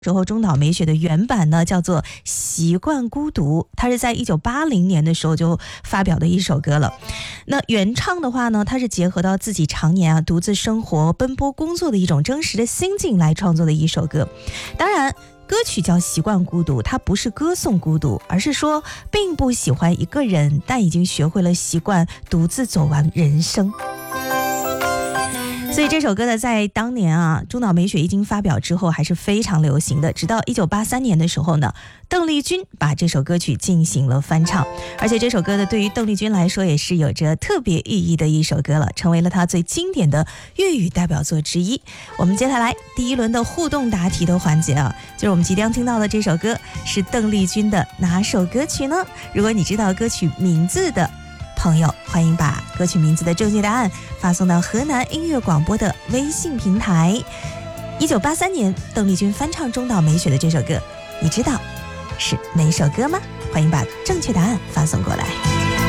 之后中岛美雪的原版呢叫做《习惯孤独》，它是在1980年的时候就发表的一首歌了。那原唱的话呢，它是结合到自己常年独自生活奔波工作的一种真实的心境来创作的一首歌。当然歌曲叫《习惯孤独》，它不是歌颂孤独，而是说并不喜欢一个人，但已经学会了习惯独自走完人生。所以这首歌呢，在当年中岛美雪一经发表之后还是非常流行的，直到1983年的时候呢，邓丽君把这首歌曲进行了翻唱，而且这首歌呢，对于邓丽君来说也是有着特别意义的一首歌了，成为了她最经典的粤语代表作之一。我们接下来第一轮的互动答题的环节就是我们即将听到的这首歌是邓丽君的哪首歌曲呢？如果你知道歌曲名字的朋友，欢迎把歌曲名字的正确答案发送到河南音乐广播的微信平台。1983年邓丽君翻唱中岛美雪的这首歌，你知道是哪首歌吗？欢迎把正确答案发送过来。